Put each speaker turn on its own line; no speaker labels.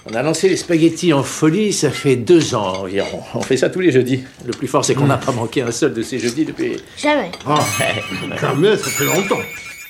On a lancé les spaghettis en folie, ça fait 2 ans environ. On fait ça tous les jeudis. Le plus fort, c'est qu'on n'a pas manqué un seul de ces jeudis depuis...
Jamais.
Ah, jamais, ça fait longtemps.